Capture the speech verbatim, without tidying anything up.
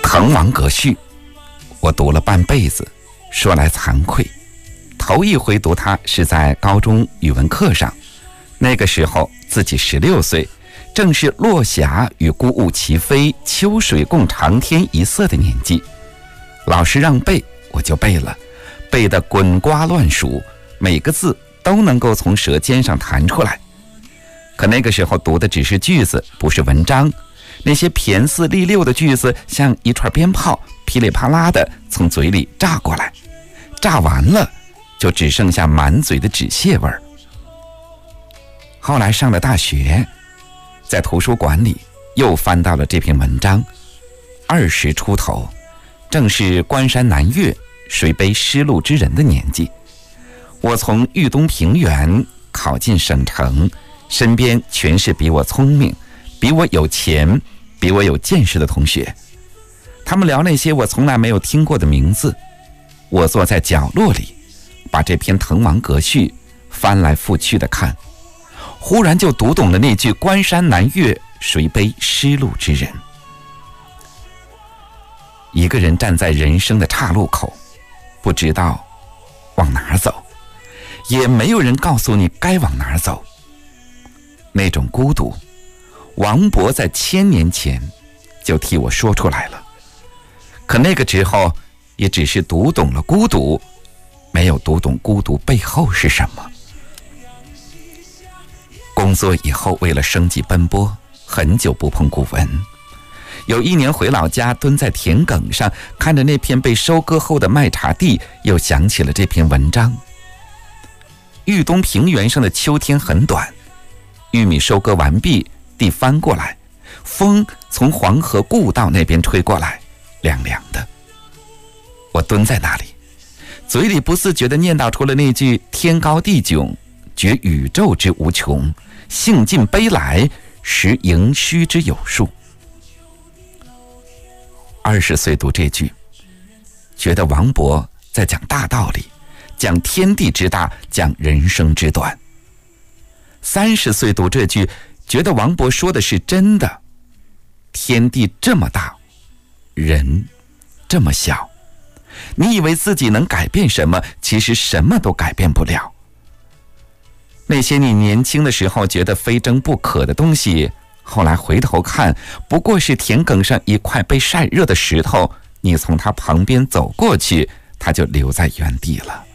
滕王阁序，我读了半辈子，说来惭愧，头一回读它是在高中语文课上，那个时候自己十六岁，正是落霞与孤鹜齐飞，秋水共长天一色的年纪。老师让背，我就背了，背得滚瓜乱熟，每个字都能够从舌尖上弹出来。可那个时候读的只是句子，不是文章，那些骈四俪六的句子像一串鞭炮，噼里啪啦的从嘴里炸过来，炸完了就只剩下满嘴的纸屑味儿。后来上了大学，在图书馆里又翻到了这篇文章，二十出头，正是关山难越，谁悲失路之人的年纪。我从豫东平原考进省城，身边全是比我聪明、比我有钱、比我有见识的同学，他们聊那些我从来没有听过的名字。我坐在角落里，把这篇《滕王阁序》翻来覆去的看，忽然就读懂了那句关山难越，谁悲失路之人。一个人站在人生的岔路口，不知道往哪儿走，也没有人告诉你该往哪儿走。那种孤独，王勃在千年前就替我说出来了，可那个时候也只是读懂了孤独，没有读懂孤独背后是什么。工作以后，为了生计奔波，很久不碰古文。有一年回老家，蹲在田埂上，看着那片被收割后的麦茬地，又想起了这篇文章。豫东平原上的秋天很短，玉米收割完毕，地翻过来，风从黄河故道那边吹过来，凉凉的。我蹲在那里，嘴里不自觉地念叨出了那句天高地迥，觉宇宙之无穷，兴尽悲来，识盈虚之有数。二十岁读这句，觉得王勃在讲大道理，讲天地之大，讲人生之短。三十岁读这句，觉得王勃说的是真的，天地这么大，人这么小，你以为自己能改变什么，其实什么都改变不了。那些你年轻的时候觉得非争不可的东西，后来回头看，不过是田埂上一块被晒热的石头，你从它旁边走过去，它就留在原地了。